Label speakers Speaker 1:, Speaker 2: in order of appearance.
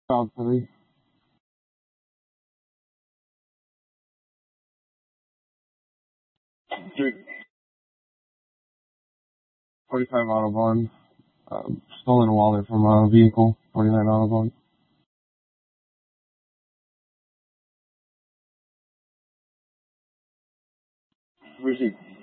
Speaker 1: About 3. Three. 45 Autobahn. Stolen a wallet from a vehicle. 49 Autobahn. Received.